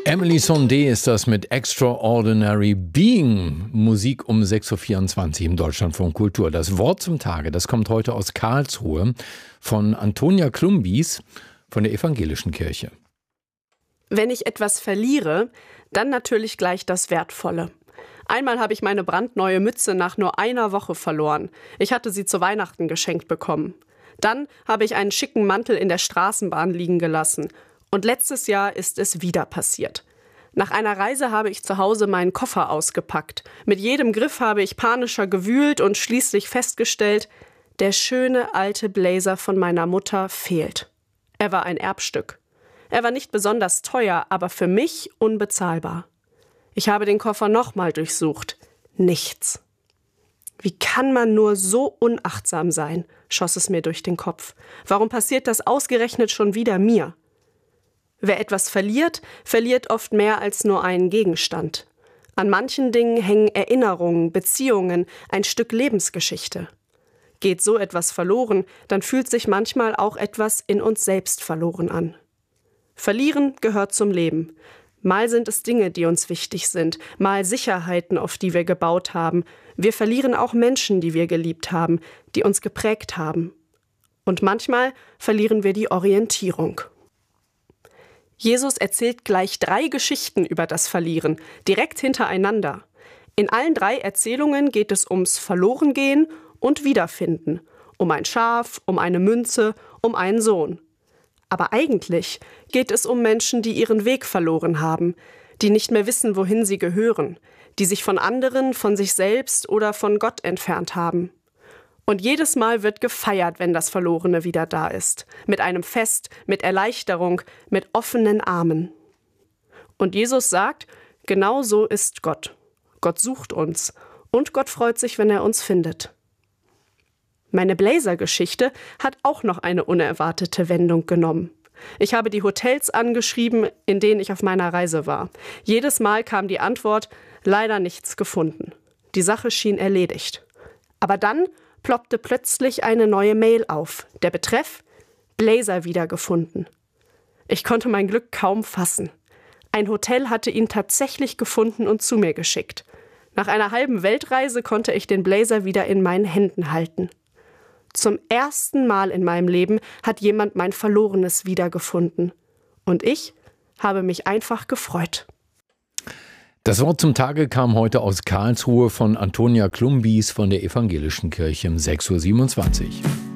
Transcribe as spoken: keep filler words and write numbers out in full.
Emily Sondé ist das mit Extraordinary Being. Musik um sechs Uhr vierundzwanzig im Deutschlandfunk Kultur. Das Wort zum Tage, das kommt heute aus Karlsruhe von Antonia Klumbis von der Evangelischen Kirche. Wenn ich etwas verliere, dann natürlich gleich das Wertvolle. Einmal habe ich meine brandneue Mütze nach nur einer Woche verloren. Ich hatte sie zu Weihnachten geschenkt bekommen. Dann habe ich einen schicken Mantel in der Straßenbahn liegen gelassen. Und letztes Jahr ist es wieder passiert. Nach einer Reise habe ich zu Hause meinen Koffer ausgepackt. Mit jedem Griff habe ich panischer gewühlt und schließlich festgestellt, der schöne alte Blazer von meiner Mutter fehlt. Er war ein Erbstück. Er war nicht besonders teuer, aber für mich unbezahlbar. Ich habe den Koffer nochmal durchsucht. Nichts. Wie kann man nur so unachtsam sein, schoss es mir durch den Kopf. Warum passiert das ausgerechnet schon wieder mir? Wer etwas verliert, verliert oft mehr als nur einen Gegenstand. An manchen Dingen hängen Erinnerungen, Beziehungen, ein Stück Lebensgeschichte. Geht so etwas verloren, dann fühlt sich manchmal auch etwas in uns selbst verloren an. Verlieren gehört zum Leben. Mal sind es Dinge, die uns wichtig sind, mal Sicherheiten, auf die wir gebaut haben. Wir verlieren auch Menschen, die wir geliebt haben, die uns geprägt haben. Und manchmal verlieren wir die Orientierung. Jesus erzählt gleich drei Geschichten über das Verlieren, direkt hintereinander. In allen drei Erzählungen geht es ums Verlorengehen und Wiederfinden, um ein Schaf, um eine Münze, um einen Sohn. Aber eigentlich geht es um Menschen, die ihren Weg verloren haben, die nicht mehr wissen, wohin sie gehören, die sich von anderen, von sich selbst oder von Gott entfernt haben. Und jedes Mal wird gefeiert, wenn das Verlorene wieder da ist. Mit einem Fest, mit Erleichterung, mit offenen Armen. Und Jesus sagt, genau so ist Gott. Gott sucht uns. Und Gott freut sich, wenn er uns findet. Meine Blazer-Geschichte hat auch noch eine unerwartete Wendung genommen. Ich habe die Hotels angeschrieben, in denen ich auf meiner Reise war. Jedes Mal kam die Antwort, leider nichts gefunden. Die Sache schien erledigt. Aber dann ploppte plötzlich eine neue Mail auf. Der Betreff: Blazer wiedergefunden. Ich konnte mein Glück kaum fassen. Ein Hotel hatte ihn tatsächlich gefunden und zu mir geschickt. Nach einer halben Weltreise konnte ich den Blazer wieder in meinen Händen halten. Zum ersten Mal in meinem Leben hat jemand mein Verlorenes wiedergefunden. Und ich habe mich einfach gefreut. Das Wort zum Tage kam heute aus Karlsruhe von Antonia Klumbis von der Evangelischen Kirche um sechs Uhr siebenundzwanzig.